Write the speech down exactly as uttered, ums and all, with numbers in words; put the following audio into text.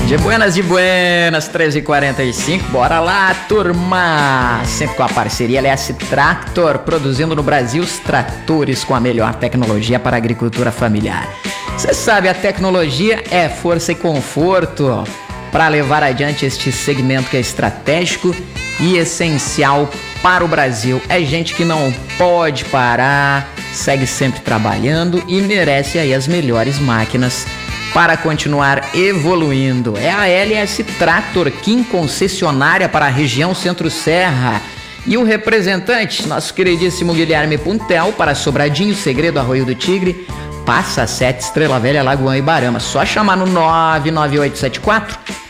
De buenas, de buenas, treze e quarenta e cinco, bora lá, turma! Sempre com a parceria L S Tractor, produzindo no Brasil os tratores com a melhor tecnologia para a agricultura familiar. Você sabe, a tecnologia é força e conforto para levar adiante este segmento que é estratégico e essencial para o Brasil. É gente que não pode parar, segue sempre trabalhando e merece aí as melhores máquinas para continuar evoluindo. É a L S Tractor, Kim, concessionária para a região Centro-Serra. E o representante, nosso queridíssimo Guilherme Puntel, para Sobradinho, Segredo, Arroio do Tigre, Passa Sete, Estrela Velha, Lagoão e Barama. Só chamar no nove nove oito sete quatro